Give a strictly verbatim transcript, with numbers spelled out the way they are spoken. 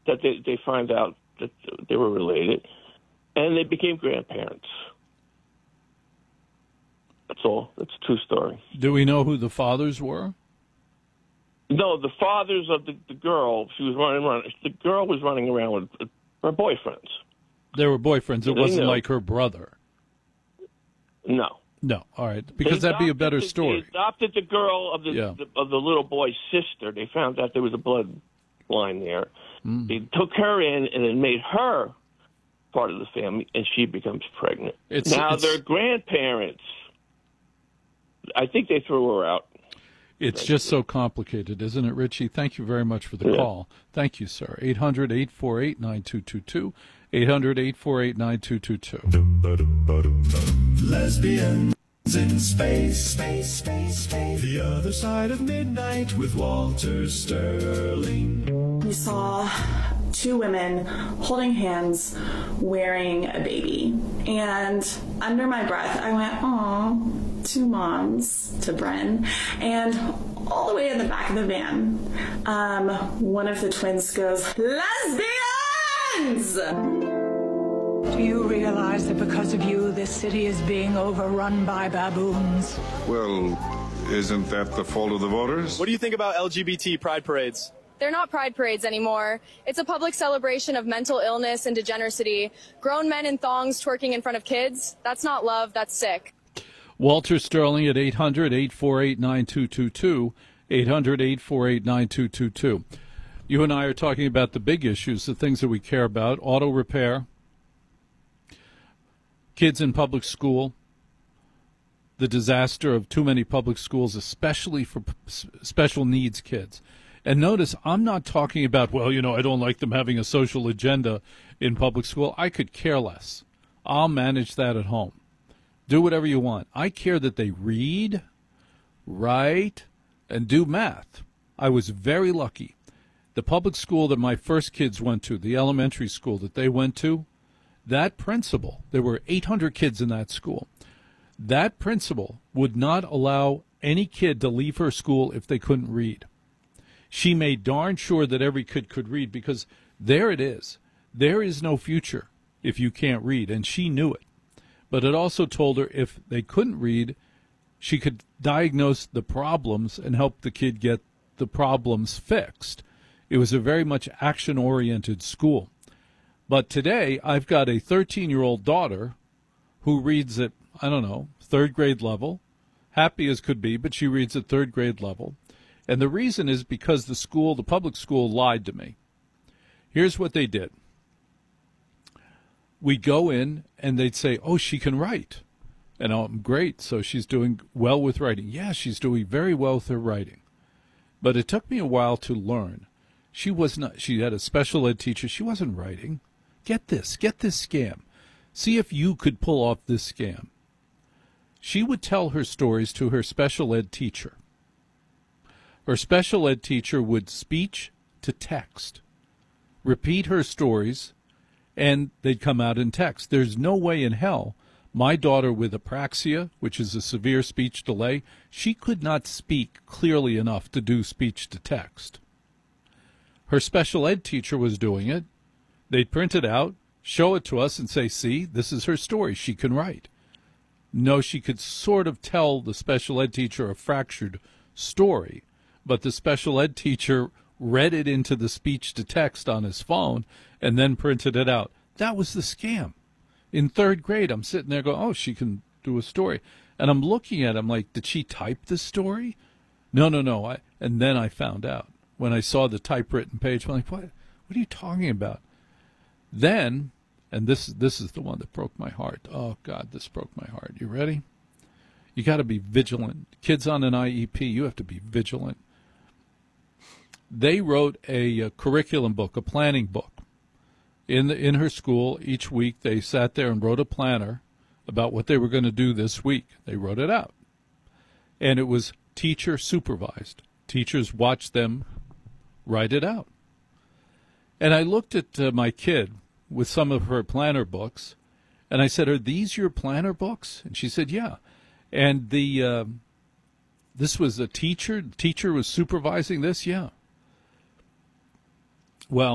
that they, they find out that they were related, and they became grandparents. That's all. That's a true story. Do we know who the fathers were? No, the fathers of the, the girl, she was running around. The girl was running around with her boyfriends. They were boyfriends. It They wasn't knew. like her brother. No. No. All right. Because They that'd be a adopted better the- story. They adopted the girl of the, Yeah. the of the little boy's sister. They found out there was a bloodline there. Mm. They took her in and then made her part of the family, and she becomes pregnant. It's- now it's- they're grandparents. I think they threw her out. It's just so complicated, isn't it, Richie? Thank you very much for the Yeah. call. Thank you, sir. eight hundred, eight four eight, nine two two two. eight hundred, eight four eight, nine two two two. Lesbians in space, space, space, space. The other side of midnight with Walter Sterling. We saw two women holding hands, wearing a baby. And under my breath, I went, "Aw, two moms," to Bren. And all the way in the back of the van, um, one of the twins goes, "Lesbians!" Do you realize that because of you, this city is being overrun by baboons? Well, isn't that the fault of the voters? What do you think about L G B T pride parades? They're not pride parades anymore. It's a public celebration of mental illness and degeneracy. Grown men in thongs twerking in front of kids. That's not love, that's sick. Walter Sterling at eight hundred, eight four eight, nine two two two. eight hundred, eight four eight, nine two two two. You and I are talking about the big issues, the things that we care about: auto repair, kids in public school, the disaster of too many public schools, especially for p- special needs kids. And notice, I'm not talking about, well, you know, I don't like them having a social agenda in public school. I could care less. I'll manage that at home. Do whatever you want. I care that they read, write, and do math. I was very lucky. The public school that my first kids went to, the elementary school that they went to, that principal, there were eight hundred kids in that school, that principal would not allow any kid to leave her school if they couldn't read. She made darn sure that every kid could read, because there it is. There is no future if you can't read, and she knew it. But it also told her if they couldn't read, she could diagnose the problems and help the kid get the problems fixed. It was a very much action-oriented school. But today, I've got a thirteen-year-old daughter who reads at, I don't know, third grade level, happy as could be, but she reads at third grade level. And the reason is because the school, the public school, lied to me. Here's what they did. We'd go in, and they'd say, oh, she can write. And oh, great, so she's doing well with writing. Yeah, she's doing very well with her writing. But it took me a while to learn. She was not. She had a special ed teacher. She wasn't writing. Get this. Get this scam. See if you could pull off this scam. She would tell her stories to her special ed teacher. Her special ed teacher would speech to text, repeat her stories, and they'd come out in text. There's no way in hell my daughter with apraxia, which is a severe speech delay, she could not speak clearly enough to do speech to text. Her special ed teacher was doing it. They'd print it out, show it to us, and say, see, this is her story. She can write. No, she could sort of tell the special ed teacher a fractured story, but the special ed teacher read it into the speech to text on his phone and then printed it out. That was the scam. In third grade, I'm sitting there going, oh, she can do a story. And I'm looking at it, I'm like, did she type the story? No, no, no. I, and then I found out. When I saw the typewritten page, I'm like, what, what are you talking about? Then, and this, this is the one that broke my heart. Oh, God, this broke my heart. You ready? You got to be vigilant. Kids on an I E P, you have to be vigilant. They wrote a, a curriculum book, a planning book. In the, in her school, each week they sat there and wrote a planner about what they were going to do this week. They wrote it out. And it was teacher supervised. Teachers watched them write it out. And I looked at uh, my kid with some of her planner books, and I said, are these your planner books? And she said, yeah. And the uh, this was a teacher. The teacher was supervising this? Yeah. Well,